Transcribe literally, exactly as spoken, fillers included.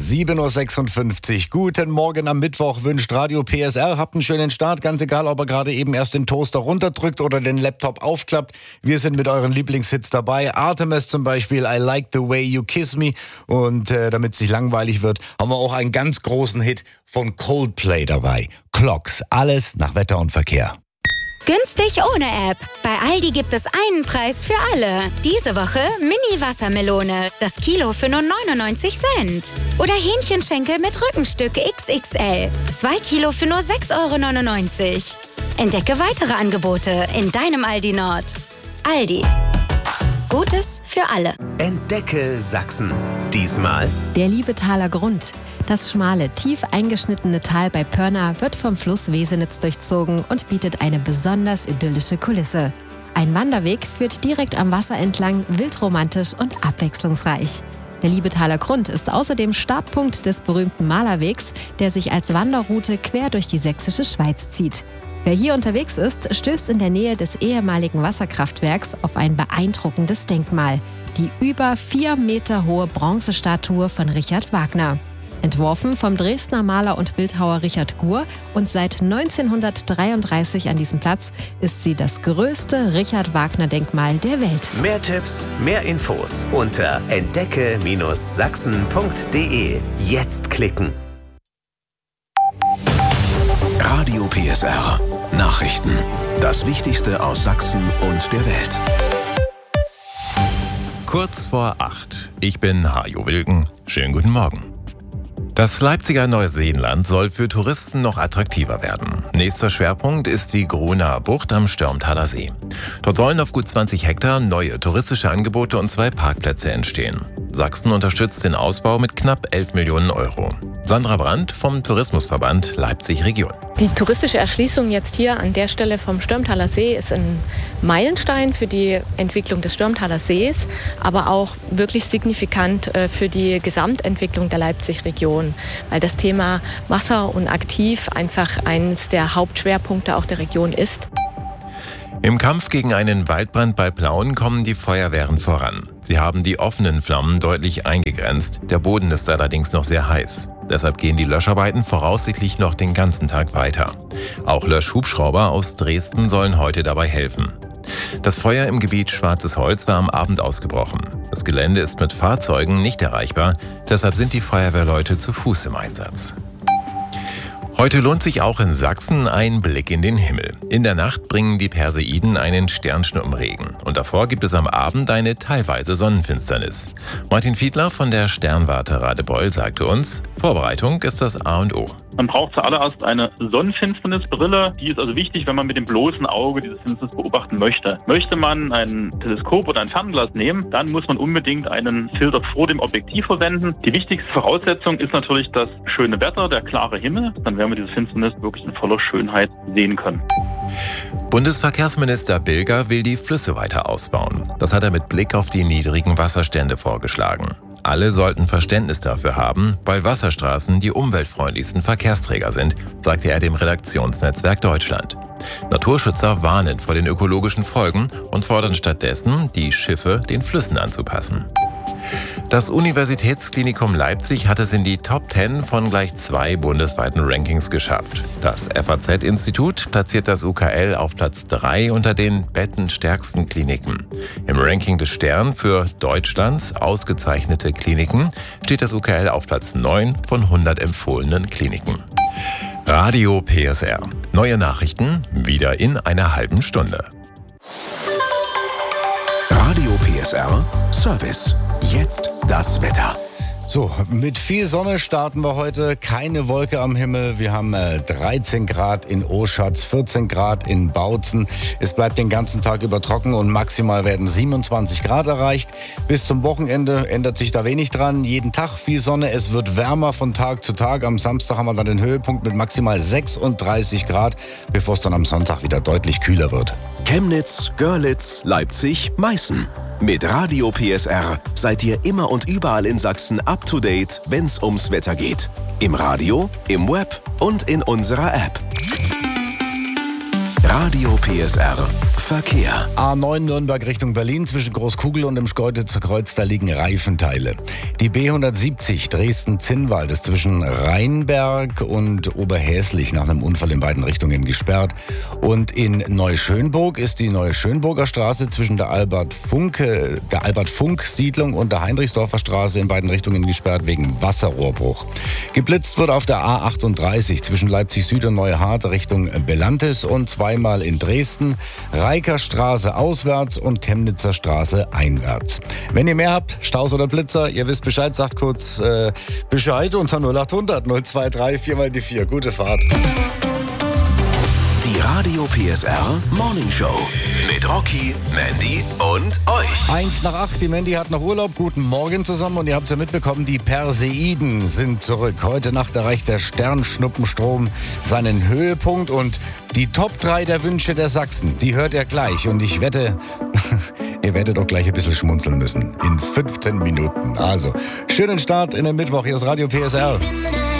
sieben Uhr sechsundfünfzig. Guten Morgen am Mittwoch wünscht Radio P S R. Habt einen schönen Start, ganz egal, ob ihr gerade eben erst den Toaster runterdrückt oder den Laptop aufklappt. Wir sind mit euren Lieblingshits dabei. Artemis zum Beispiel, I Like the Way You Kiss Me. Und äh, damit es nicht langweilig wird, haben wir auch einen ganz großen Hit von Coldplay dabei. Clocks, alles nach Wetter und Verkehr. Günstig ohne App. Bei Aldi gibt es einen Preis für alle. Diese Woche Mini-Wassermelone. Das Kilo für nur neunundneunzig Cent. Oder Hähnchenschenkel mit Rückenstück X X L. Zwei Kilo für nur sechs Euro neunundneunzig. Entdecke weitere Angebote in deinem Aldi Nord. Aldi. Gutes für alle. Entdecke Sachsen. Diesmal der Liebetaler Grund. Das schmale, tief eingeschnittene Tal bei Pörna wird vom Fluss Wesenitz durchzogen und bietet eine besonders idyllische Kulisse. Ein Wanderweg führt direkt am Wasser entlang, wildromantisch und abwechslungsreich. Der Liebetaler Grund ist außerdem Startpunkt des berühmten Malerwegs, der sich als Wanderroute quer durch die sächsische Schweiz zieht. Wer hier unterwegs ist, stößt in der Nähe des ehemaligen Wasserkraftwerks auf ein beeindruckendes Denkmal, die über vier Meter hohe Bronzestatue von Richard Wagner. Entworfen vom Dresdner Maler und Bildhauer Richard Gur und seit neunzehnhundertdreiunddreißig an diesem Platz, ist sie das größte Richard-Wagner-Denkmal der Welt. Mehr Tipps, mehr Infos unter entdecke Sachsen punkt de. Jetzt klicken. Radio P S R. Nachrichten. Das Wichtigste aus Sachsen und der Welt. Kurz vor acht. Ich bin Hajo Wilken. Schönen guten Morgen. Das Leipziger Neuseenland soll für Touristen noch attraktiver werden. Nächster Schwerpunkt ist die Gruner Bucht am Störmthaler See. Dort sollen auf gut zwanzig Hektar neue touristische Angebote und zwei Parkplätze entstehen. Sachsen unterstützt den Ausbau mit knapp elf Millionen Euro. Sandra Brandt vom Tourismusverband Leipzig Region. Die touristische Erschließung jetzt hier an der Stelle vom Störmthaler See ist ein Meilenstein für die Entwicklung des Störmthaler Sees, aber auch wirklich signifikant für die Gesamtentwicklung der Leipzig-Region, weil das Thema Wasser und Aktiv einfach eines der Hauptschwerpunkte auch der Region ist. Im Kampf gegen einen Waldbrand bei Plauen kommen die Feuerwehren voran. Sie haben die offenen Flammen deutlich eingegrenzt. Der Boden ist allerdings noch sehr heiß. Deshalb gehen die Löscharbeiten voraussichtlich noch den ganzen Tag weiter. Auch Löschhubschrauber aus Dresden sollen heute dabei helfen. Das Feuer im Gebiet Schwarzes Holz war am Abend ausgebrochen. Das Gelände ist mit Fahrzeugen nicht erreichbar, deshalb sind die Feuerwehrleute zu Fuß im Einsatz. Heute lohnt sich auch in Sachsen ein Blick in den Himmel. In der Nacht bringen die Perseiden einen Sternschnuppenregen. Und davor gibt es am Abend eine teilweise Sonnenfinsternis. Martin Fiedler von der Sternwarte Radebeul sagte uns, Vorbereitung ist das A und O. Man braucht zuallererst eine Sonnenfinsternisbrille. Die ist also wichtig, wenn man mit dem bloßen Auge diese Finsternis beobachten möchte. Möchte man ein Teleskop oder ein Fernglas nehmen, dann muss man unbedingt einen Filter vor dem Objektiv verwenden. Die wichtigste Voraussetzung ist natürlich das schöne Wetter, der klare Himmel. Dann werden wir diese Finsternis wirklich in voller Schönheit sehen können. Bundesverkehrsminister Bilger will die Flüsse weiter ausbauen. Das hat er mit Blick auf die niedrigen Wasserstände vorgeschlagen. Alle sollten Verständnis dafür haben, weil Wasserstraßen die umweltfreundlichsten Verkehrsträger sind, sagte er dem Redaktionsnetzwerk Deutschland. Naturschützer warnen vor den ökologischen Folgen und fordern stattdessen, die Schiffe den Flüssen anzupassen. Das Universitätsklinikum Leipzig hat es in die Top zehn von gleich zwei bundesweiten Rankings geschafft. Das F A Z-Institut platziert das U K L auf Platz drei unter den bettenstärksten Kliniken. Im Ranking des Stern für Deutschlands ausgezeichnete Kliniken steht das U K L auf Platz neun von hundert empfohlenen Kliniken. Radio P S R. Neue Nachrichten wieder in einer halben Stunde. Radio P S R Service. Jetzt das Wetter. So, mit viel Sonne starten wir heute. Keine Wolke am Himmel. Wir haben äh, dreizehn Grad in Oschatz, vierzehn Grad in Bautzen. Es bleibt den ganzen Tag über trocken und maximal werden siebenundzwanzig Grad erreicht. Bis zum Wochenende ändert sich da wenig dran. Jeden Tag viel Sonne. Es wird wärmer von Tag zu Tag. Am Samstag haben wir dann den Höhepunkt mit maximal sechsunddreißig Grad, bevor es dann am Sonntag wieder deutlich kühler wird. Chemnitz, Görlitz, Leipzig, Meißen. Mit Radio P S R seid ihr immer und überall in Sachsen up to date, wenn's ums Wetter geht. Im Radio, im Web und in unserer App. Radio P S R Verkehr. A neun Nürnberg Richtung Berlin zwischen Großkugel und dem Schkeuditzer Kreuz, da liegen Reifenteile. Die B hundertsiebzig Dresden-Zinnwald ist zwischen Rheinberg und Oberhäslich nach einem Unfall in beiden Richtungen gesperrt. Und in Neuschönburg ist die Neuschönburger Straße zwischen der Albert-Funke, der Albert-Funk-Siedlung und der Heinrichsdorfer Straße in beiden Richtungen gesperrt wegen Wasserrohrbruch. Geblitzt wird auf der A achtunddreißig zwischen Leipzig Süd und Neuhardt Richtung Belantes und zweimal in Dresden, Reikerstraße auswärts und Chemnitzer Straße einwärts. Wenn ihr mehr habt, Staus oder Blitzer, ihr wisst Bescheid, sagt kurz äh, Bescheid unter null acht hundert null zwei drei vier mal die vier. Gute Fahrt. Die Radio P S R Morning Show mit Rocky, Mandy und euch. Eins nach acht, die Mandy hat noch Urlaub. Guten Morgen zusammen und ihr habt es ja mitbekommen, die Perseiden sind zurück. Heute Nacht erreicht der Sternschnuppenstrom seinen Höhepunkt und die Top drei der Wünsche der Sachsen, die hört ihr gleich. Und ich wette, ihr werdet auch gleich ein bisschen schmunzeln müssen. In fünfzehn Minuten. Also, schönen Start in den Mittwoch. Hier ist Radio P S R.